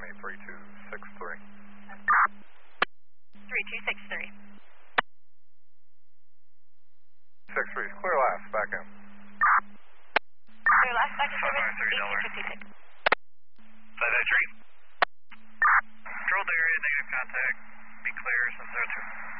Miami 3263. 3263. 63 is clear last, back in. Clear last, back in service, 1856. 593. Controlled area, negative contact, be clear, 702.